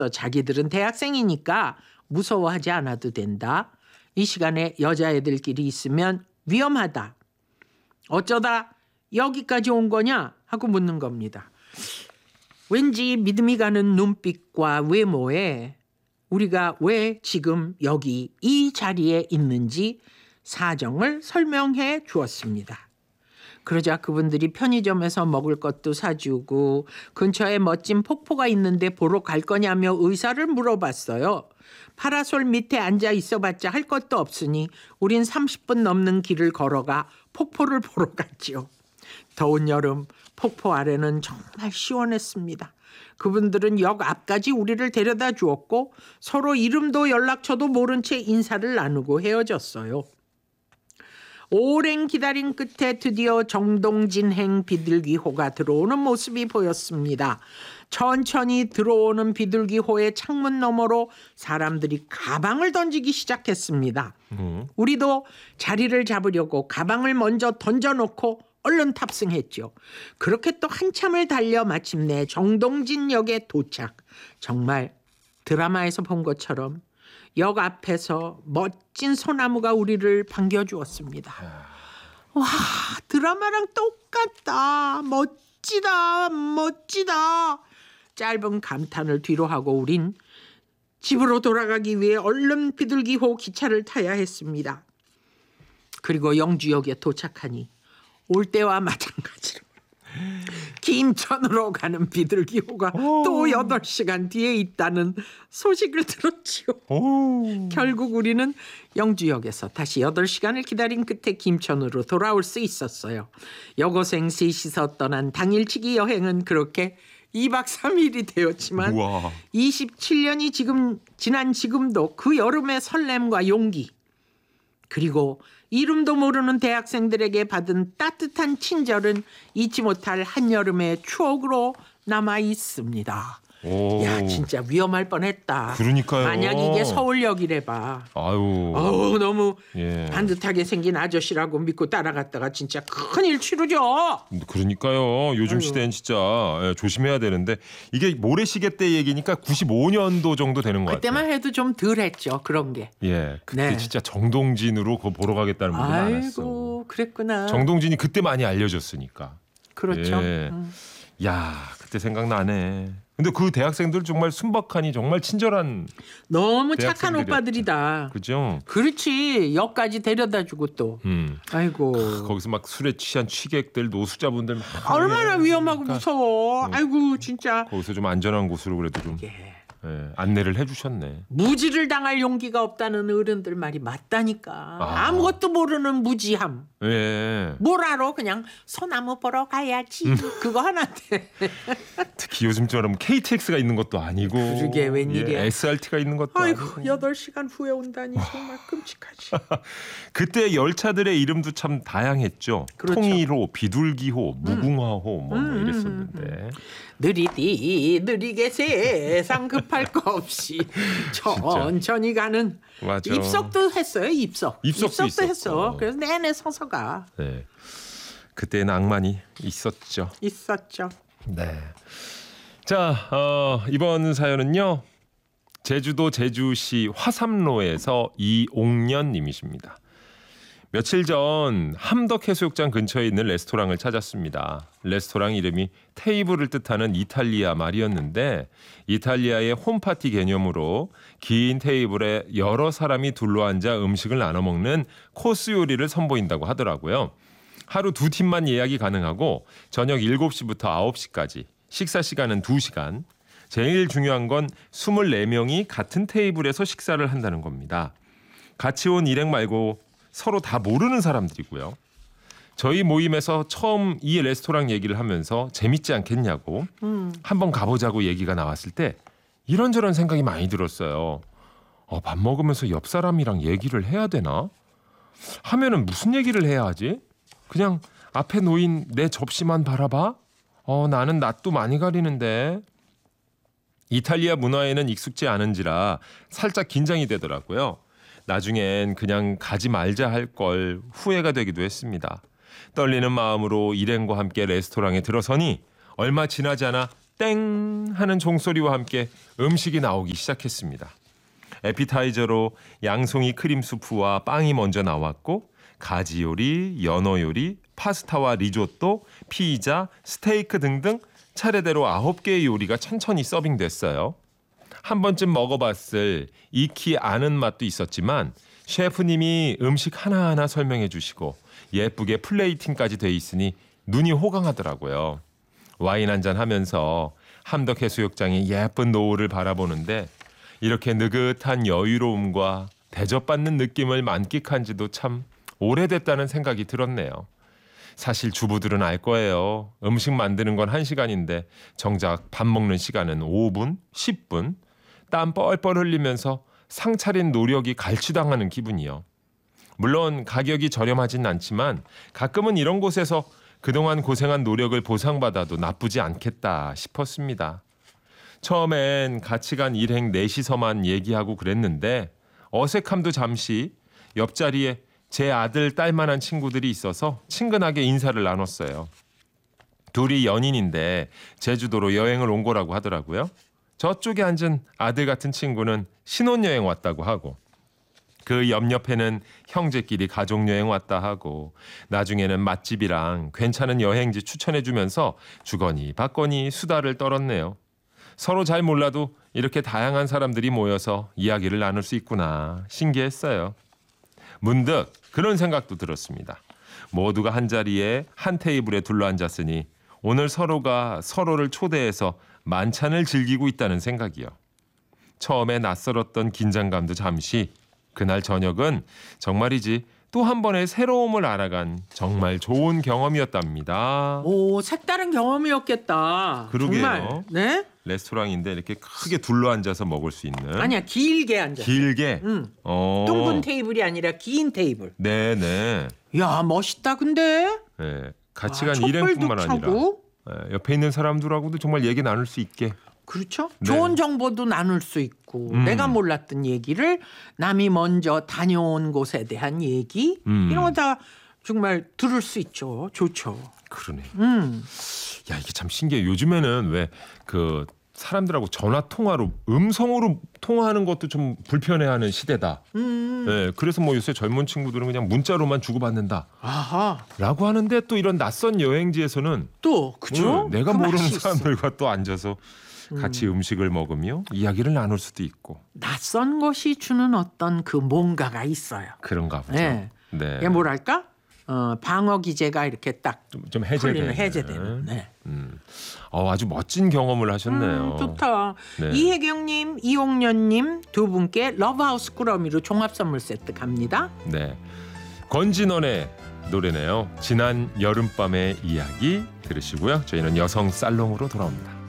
또 자기들은 대학생이니까 무서워하지 않아도 된다. 이 시간에 여자애들끼리 있으면 위험하다. 어쩌다 여기까지 온 거냐 하고 묻는 겁니다. 왠지 믿음이 가는 눈빛과 외모에 우리가 왜 지금 여기 이 자리에 있는지 사정을 설명해 주었습니다. 그러자 그분들이 편의점에서 먹을 것도 사주고 근처에 멋진 폭포가 있는데 보러 갈 거냐며 의사를 물어봤어요. 파라솔 밑에 앉아 있어봤자 할 것도 없으니 우린 30분 넘는 길을 걸어가 폭포를 보러 갔지요. 더운 여름 폭포 아래는 정말 시원했습니다. 그분들은 역 앞까지 우리를 데려다 주었고 서로 이름도 연락처도 모른 채 인사를 나누고 헤어졌어요. 오랜 기다림 끝에 드디어 정동진행 비둘기호가 들어오는 모습이 보였습니다. 천천히 들어오는 비둘기호의 창문 너머로 사람들이 가방을 던지기 시작했습니다. 우리도 자리를 잡으려고 가방을 먼저 던져놓고 얼른 탑승했죠. 그렇게 또 한참을 달려 마침내 정동진역에 도착. 정말 드라마에서 본 것처럼 역 앞에서 멋진 소나무가 우리를 반겨주었습니다. 와, 드라마랑 똑같다. 멋지다. 멋지다. 짧은 감탄을 뒤로 하고 우린 집으로 돌아가기 위해 얼른 비둘기호 기차를 타야 했습니다. 그리고 영주역에 도착하니 올 때와 마찬가지로 김천으로 가는 비둘기호가 또 8시간 뒤에 있다는 소식을 들었지요. 결국 우리는 영주역에서 다시 8시간을 기다린 끝에 김천으로 돌아올 수 있었어요. 여고생 셋이서 떠난 당일치기 여행은 그렇게 2박 3일이 되었지만 우와. 27년이 지난 지금도 그 여름의 설렘과 용기 그리고 이름도 모르는 대학생들에게 받은 따뜻한 친절은 잊지 못할 한여름의 추억으로 남아 있습니다. 야, 진짜 위험할 뻔했다. 그러니까요. 만약 이게 서울역이래봐. 아유, 너무 반듯하게 생긴 아저씨라고 믿고 따라갔다가 진짜 큰일 치르죠. 그러니까요. 요즘 시대엔 진짜 조심해야 되는데 이게 모래시계 때 얘기니까 95년도 정도 되는 것 같아요. 그때만 해도 좀 덜했죠. 그런 게. 예, 그때 진짜 정동진으로 그거 보러 가겠다는 분들 많았어. 아이고, 그랬구나. 정동진이 그때 많이 알려졌으니까. 그렇죠. 야, 그때 생각나네. 근데 그 대학생들 정말 순박하니 정말 친절한 너무 착한 오빠들이다. 그죠? 그렇지. 역까지 데려다주고 또. 아이고. 거기서 막 술에 취한 취객들 노숙자분들 막 얼마나 위험하고 무서워. 아이고 진짜. 거기서 좀 안전한 곳으로 그래도 좀 안내를 해주셨네. 무지를 당할 용기가 없다는 어른들 말이 맞다니까. 아무것도 모르는 무지함. 뭘 알아? 그냥 소나무 보러 가야지. 그거 하나인데. 특히 요즘처럼 KTX가 있는 것도 아니고. 그러게 웬일이야. SRT가 있는 것도 아이고, 아니고. 8시간 후에 온다니 정말 끔찍하지. 그때 열차들의 이름도 참 다양했죠. 그렇죠. 통일호, 비둘기호, 무궁화호 뭐 이랬었는데. 느리게 세상 급할 거 없이 천천히 가는. 맞아. 입석도 했어요. 입석도 했어. 그래서 내내 서서 가. 네. 그때 낭만이 있었죠. 네. 자, 이번 사연은요. 제주도 제주시 화삼로에서 이옥년 님이십니다. 며칠 전 함덕해수욕장 근처에 있는 레스토랑을 찾았습니다. 레스토랑 이름이 테이블을 뜻하는 이탈리아 말이었는데 이탈리아의 홈파티 개념으로 긴 테이블에 여러 사람이 둘러앉아 음식을 나눠 먹는 코스 요리를 선보인다고 하더라고요. 하루 2팀만 예약이 가능하고 저녁 7시부터 9시까지 식사 시간은 2시간. 제일 중요한 건 24명이 같은 테이블에서 식사를 한다는 겁니다. 같이 온 일행 말고 서로 다 모르는 사람들이고요. 저희 모임에서 처음 이 레스토랑 얘기를 하면서 재밌지 않겠냐고 한번 가보자고 얘기가 나왔을 때 이런저런 생각이 많이 들었어요. 밥 먹으면서 옆 사람이랑 얘기를 해야 되나? 하면은 무슨 얘기를 해야 하지? 그냥 앞에 놓인 내 접시만 바라봐? 나는 낯도 많이 가리는데. 이탈리아 문화에는 익숙지 않은지라 살짝 긴장이 되더라고요. 나중엔 그냥 가지 말자 할 걸 후회가 되기도 했습니다. 떨리는 마음으로 일행과 함께 레스토랑에 들어서니 얼마 지나지 않아 땡 하는 종소리와 함께 음식이 나오기 시작했습니다. 에피타이저로 양송이 크림 수프와 빵이 먼저 나왔고 가지 요리, 연어 요리, 파스타와 리조또, 피자, 스테이크 등등 차례대로 9개의 요리가 천천히 서빙됐어요. 한 번쯤 먹어봤을 익히 아는 맛도 있었지만 셰프님이 음식 하나하나 설명해 주시고 예쁘게 플레이팅까지 돼 있으니 눈이 호강하더라고요. 와인 한잔 하면서 함덕해수욕장의 예쁜 노을을 바라보는데 이렇게 느긋한 여유로움과 대접받는 느낌을 만끽한 지도 참 오래됐다는 생각이 들었네요. 사실 주부들은 알 거예요. 음식 만드는 건 1시간인데 정작 밥 먹는 시간은 5분, 10분. 땀 뻘뻘 흘리면서 상 차린 노력이 갈취당하는 기분이요. 물론 가격이 저렴하진 않지만 가끔은 이런 곳에서 그동안 고생한 노력을 보상받아도 나쁘지 않겠다 싶었습니다. 처음엔 같이 간 일행 넷이서만 얘기하고 그랬는데 어색함도 잠시 옆자리에 제 아들, 딸만한 친구들이 있어서 친근하게 인사를 나눴어요. 둘이 연인인데 제주도로 여행을 온 거라고 하더라고요. 저쪽에 앉은 아들 같은 친구는 신혼여행 왔다고 하고 그 옆에는 형제끼리 가족여행 왔다 하고 나중에는 맛집이랑 괜찮은 여행지 추천해주면서 주거니 받거니 수다를 떨었네요. 서로 잘 몰라도 이렇게 다양한 사람들이 모여서 이야기를 나눌 수 있구나 신기했어요. 문득 그런 생각도 들었습니다. 모두가 한자리에 한 테이블에 둘러앉았으니 오늘 서로가 서로를 초대해서 만찬을 즐기고 있다는 생각이요. 처음에 낯설었던 긴장감도 잠시 그날 저녁은 정말이지 또 한 번의 새로움을 알아간 정말 좋은 경험이었답니다. 오, 색다른 경험이었겠다. 그러게요. 정말. 네? 레스토랑인데 이렇게 크게 둘러앉아서 먹을 수 있는. 아니야, 길게 앉아서. 길게? 둥근 테이블이 아니라 긴 테이블. 네네. 야, 멋있다 근데. 네, 같이 간 일행뿐만 아니라 네, 옆에 있는 사람들하고도 정말 얘기 나눌 수 있게. 그렇죠. 네. 좋은 정보도 나눌 수 있고 내가 몰랐던 얘기를 남이 먼저 다녀온 곳에 대한 얘기 이런 거 다 정말 들을 수 있죠. 좋죠. 그러네. 야, 이게 참 신기해. 요즘에는 왜 그 사람들하고 전화 통화로 음성으로 통화하는 것도 좀 불편해하는 시대다. 네, 그래서 뭐 요새 젊은 친구들은 그냥 문자로만 주고받는다. 아하. 라고 하는데 또 이런 낯선 여행지에서는 또 그죠? 내가 그 모르는 맛이 사람들과 또 앉아서 같이 음식을 먹으며 이야기를 나눌 수도 있고. 낯선 것이 주는 어떤 그 뭔가가 있어요. 그런가 보죠. 네. 네. 이게 뭐랄까? 방어 기제가 이렇게 딱 좀 해제되는. 네. 아주 멋진 경험을 하셨네요. 좋다. 네. 이혜경님, 이용련님 두 분께 러브하우스 꾸러미로 종합 선물 세트 갑니다. 네. 권진원의 노래네요. 지난 여름밤의 이야기 들으시고요. 저희는 여성 살롱으로 돌아옵니다.